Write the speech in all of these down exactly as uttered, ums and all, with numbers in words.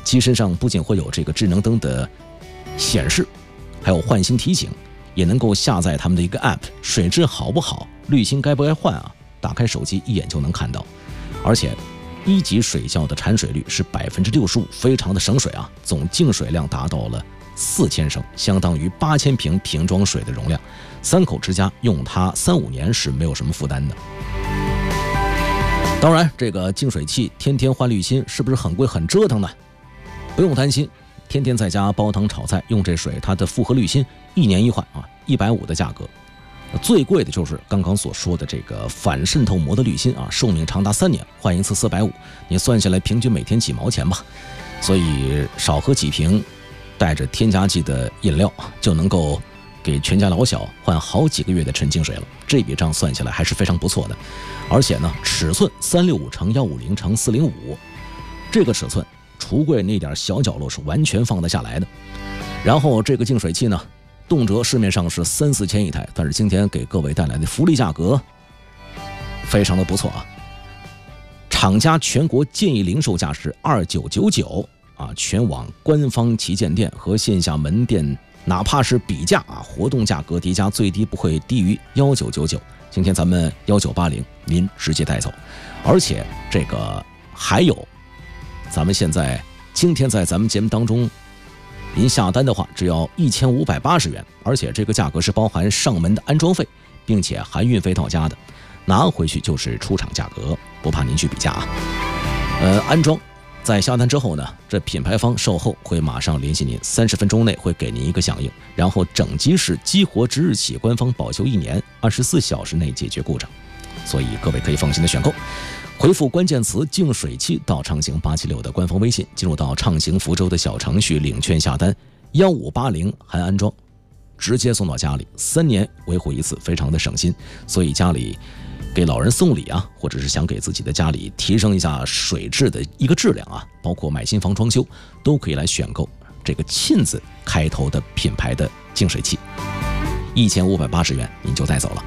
机身上不仅会有这个智能灯的显示，还有换新提醒，也能够下载他们的一个 app， 水质好不好，滤芯该不该换啊，打开手机一眼就能看到。而且一级水窖的产水率是 百分之六十五， 非常的省水啊，总净水量达到了四千升，相当于八千瓶瓶装水的容量，三口之家用它三五年是没有什么负担的。当然这个净水器天天换滤芯是不是很贵很折腾呢？不用担心，天天在家煲汤炒菜用这水，它的复合滤芯一年一换啊，一百五的价格。最贵的就是刚刚所说的这个反渗透膜的滤芯啊，寿命长达三年，换一次四百五，你算下来平均每天几毛钱吧。所以少喝几瓶带着添加剂的饮料，就能够给全家老小换好几个月的纯净水了。这笔账算起来还是非常不错的。而且呢，尺寸三六五乘一五零乘四零五，这个尺寸橱柜那点小角落是完全放得下来的。然后这个净水器呢，动辄市面上是三四千一台，但是今天给各位带来的福利价格非常的不错啊！厂家全国建议零售价是二九九九啊，全网官方旗舰店和线下门店哪怕是比价啊，活动价格叠加最低不会低于一九九九。今天咱们一九八零，您直接带走。而且这个还有，咱们现在今天在咱们节目当中，您下单的话只要一千五百八十元，而且这个价格是包含上门的安装费，并且含运费到家的，拿回去就是出厂价格，不怕您去比价啊。呃，安装在下单之后呢，这品牌方售后会马上联系您，三十分钟内会给您一个响应，然后整机是激活之日起官方保修一年，二十四小时内解决故障，所以各位可以放心的选购。回复关键词净水器到畅行八七六的官方微信，进入到畅行福州的小程序领券下单，一五八零含安装，直接送到家里，三年维护一次，非常的省心。所以家里给老人送礼啊，或者是想给自己的家里提升一下水质的一个质量啊，包括买新房装修，都可以来选购这个沁字开头的品牌的净水器，一千五百八十元您就带走了。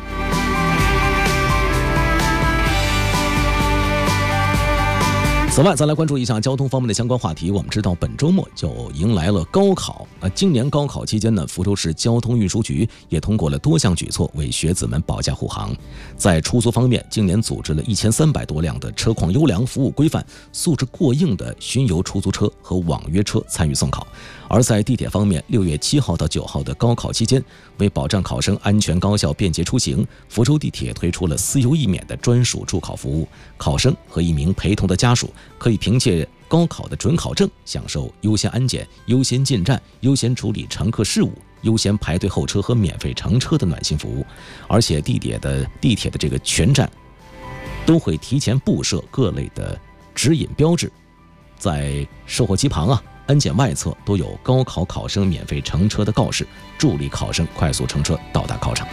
此外，再来关注一下交通方面的相关话题。我们知道本周末就迎来了高考，呃，今年高考期间呢，福州市交通运输局也通过了多项举措，为学子们保驾护航。在出租方面，今年组织了一千三百多辆的车况优良、服务规范、素质过硬的巡游出租车和网约车参与送考。而在地铁方面，六月七号到九号的高考期间，为保障考生安全高效便捷出行，福州地铁推出了私邮一免的专属助考服务。考生和一名陪同的家属可以凭借高考的准考证，享受优先安检、优先进站、优先处理乘客事务、优先排队候车和免费乘车的暖心服务。而且地铁的地铁的这个全站都会提前布设各类的指引标志，在售货机旁啊、安检外侧都有高考考生免费乘车的告示，助力考生快速乘车到达考场。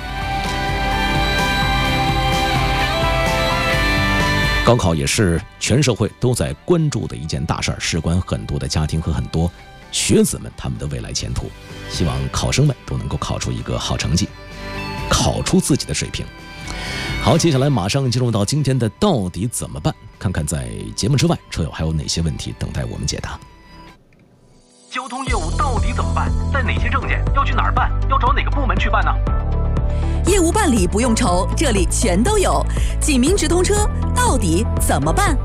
高考也是全社会都在关注的一件大事儿，事关很多的家庭和很多学子们他们的未来前途。希望考生们都能够考出一个好成绩，考出自己的水平。好，接下来马上进入到今天的到底怎么办，看看在节目之外车友还有哪些问题等待我们解答。 交通业务到底怎么办？带哪些证件？要去哪儿办？要找哪个部门去办呢？ 业务办理不用愁，这里全都有。济民直通车到底怎么办？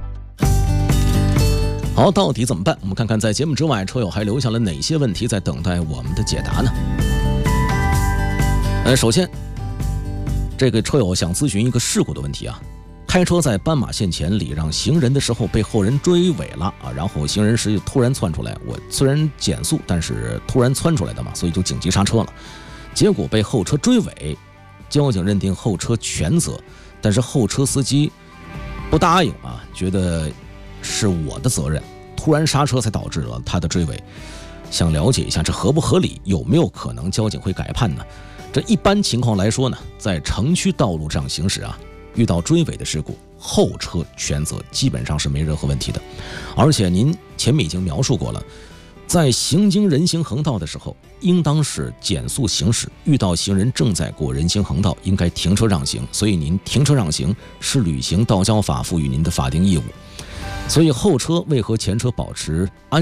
好，到底怎么办？我们看看在节目之外车友还留下了哪些问题在等待我们的解答呢？呃，首先这个车友想咨询一个事故的问题啊，开车在斑马线前礼让行人的时候被后人追尾了啊，然后行人是突然窜出来，我虽然减速，但是突然窜出来的嘛，所以就紧急刹车了，结果被后车追尾，交警认定后车全责，但是后车司机不答应啊，觉得是我的责任，突然刹车才导致了他的追尾，想了解一下这合不合理，有没有可能交警会改判呢？这一般情况来说呢，在城区道路上行驶啊，遇到追尾的事故，后车全责基本上是没任何问题的。而且您前面已经描述过了，在行经人行横道的时候应当是减速行驶，遇到行人正在过人行横道应该停车让行，所以您停车让行是履行道交法赋予您的法定义务。所以后车为何前车保持安